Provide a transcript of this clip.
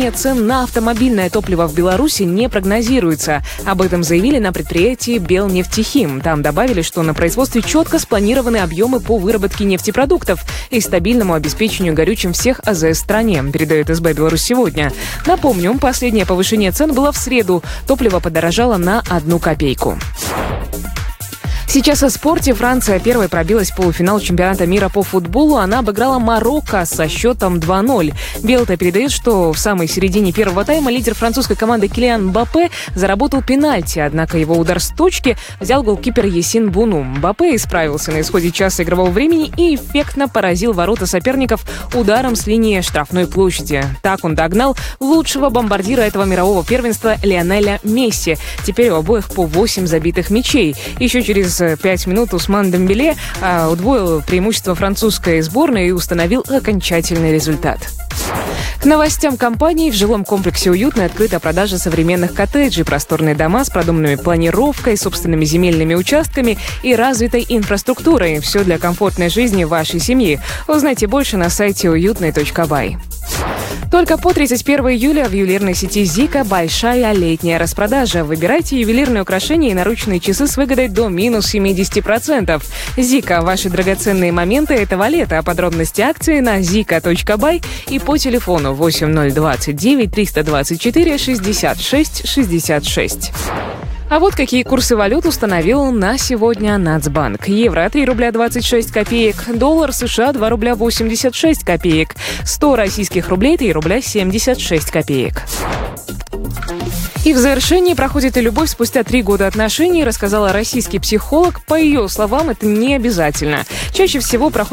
повышения цен на автомобильное топливо в Беларуси не прогнозируется. Об этом заявили на предприятии «Белнефтехим». Там добавили, что на производстве четко спланированы объемы по выработке нефтепродуктов и стабильному обеспечению горючим всех АЗС в стране, передает СБ «Беларусь сегодня». Напомню, последнее повышение цен было в среду. Топливо подорожало на 1 копейку. Сейчас о спорте. Франция первой пробилась в полуфинал чемпионата мира по футболу. Она обыграла Марокко со счетом 2-0. Белта передает, что в самой середине первого тайма лидер французской команды Килиан Мбаппе заработал пенальти, однако его удар с точки взял голкипер Ясин Буну. Мбаппе исправился на исходе часа игрового времени и эффектно поразил ворота соперников ударом с линии штрафной площади. Так он догнал лучшего бомбардира этого мирового первенства Лионеля Месси. Теперь у обоих по 8 забитых мячей. Еще через 5 минут Усман Дембеле удвоил преимущество французской сборной и установил окончательный результат. К новостям компании. В жилом комплексе «Уютный» открыта продажа современных коттеджей, просторные дома с продуманной планировкой, собственными земельными участками и развитой инфраструктурой. Все для комфортной жизни вашей семьи. Узнайте больше на сайте уютный.бай. Только по 31 июля в ювелирной сети «Зика» большая летняя распродажа. Выбирайте ювелирные украшения и наручные часы с выгодой до минус 70%. «Зика» – ваши драгоценные моменты этого лета. Подробности акции на zika.by и по телефону 8029 324 66 66. А вот какие курсы валют установил на сегодня Нацбанк. Евро 3 рубля 26 копеек, доллар США 2 рубля 86 копеек, 100 российских рублей 3 рубля 76 копеек. И в завершении проходит и любовь спустя 3 года отношений, рассказала российский психолог. По ее словам, это не обязательно. Чаще всего проходит